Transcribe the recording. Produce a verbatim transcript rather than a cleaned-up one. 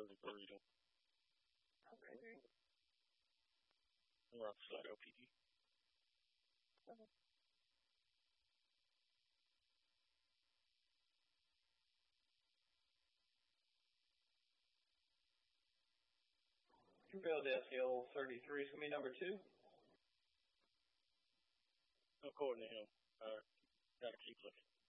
serving burrito. Okay. We're on Slide L P D. Okay. Philadelphia thirty-three is going to be number two. According to him. All right. Got to keep looking.